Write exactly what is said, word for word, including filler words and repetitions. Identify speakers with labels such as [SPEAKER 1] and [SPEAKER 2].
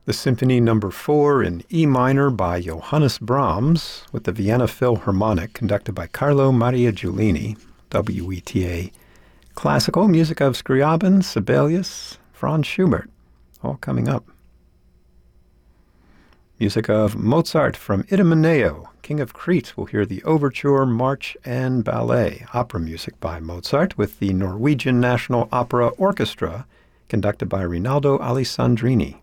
[SPEAKER 1] The Symphony Number four in E minor by Johannes Brahms, with the Vienna Philharmonic conducted by Carlo Maria Giulini, W E T A. Classical music of Scriabin, Sibelius, Franz Schubert, all coming up. Music of Mozart from Idomeneo, King of Crete. We'll hear the Overture, March, and Ballet. Opera music by Mozart with the Norwegian National Opera Orchestra, conducted by Rinaldo Alessandrini.